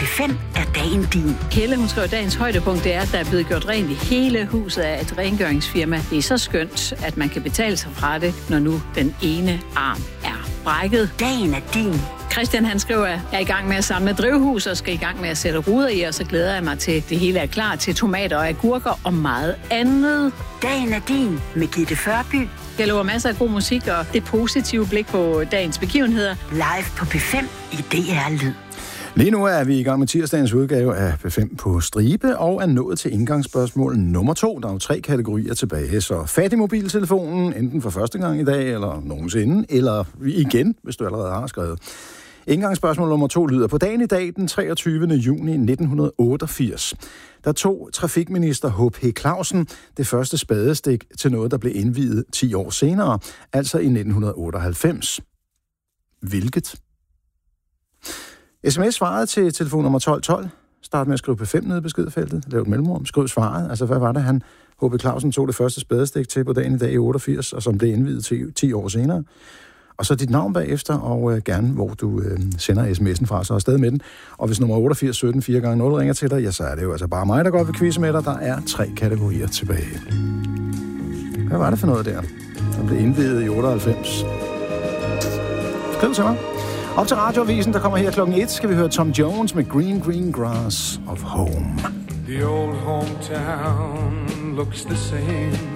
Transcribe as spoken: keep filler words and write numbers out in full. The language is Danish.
P fem er dagen din. Helle, hun skriver, dagens højdepunkt det er, at der er blevet gjort rent i hele huset af et rengøringsfirma. Det er så skønt, at man kan betale sig fra det, når nu den ene arm er brækket. Dagen er din. Christian, han skriver, at jeg er i gang med at samle drivhus og skal i gang med at sætte ruder i, og så glæder jeg mig til, at det hele er klar til tomater og agurker og meget andet. Dagen er din med Gitte Førby. Jeg lover masser af god musik og det positive blik på dagens begivenheder. Live på P fem i D R Lyd. Lige nu er vi i gang med tirsdagens udgave af P fem på stribe, og er nået til indgangsspørgsmål nummer to. Der er jo tre kategorier tilbage, så fat i mobiltelefonen, enten for første gang i dag, eller nogensinde, eller igen, hvis du allerede har skrevet. Indgangsspørgsmål nummer to lyder: på dagen i dag, den treogtyvende juni nitten otteogfirs, der tog trafikminister H P Clausen det første spadestik til noget, der blev indviet ti år senere, altså i nitten otteoghalvfems. Hvilket? sms svarede til telefon nummer tolv tolv. Start med at skrive P fem nede i beskedfeltet. Lav et mellemrum. Skriv svaret. Altså, hvad var det, han, H P Clausen, tog det første spadestik til på dagen i dag i otteogfirs, og som blev indviet til ti år senere. Og så dit navn bagefter, og øh, gerne, hvor du øh, sender sms'en fra, så er afsted med den. Og hvis nummer otteogfirs sytten fire gange nul ringer til dig, ja, så er det jo altså bare mig, der går ved quizze med dig. Der er tre kategorier tilbage. Hvad var det for noget der, som blev indviet i otteoghalvfems? Skriv til mig. Op til Radioavisen, der kommer her klokken et, skal vi høre Tom Jones med Green Green Grass of Home. The old hometown looks the same.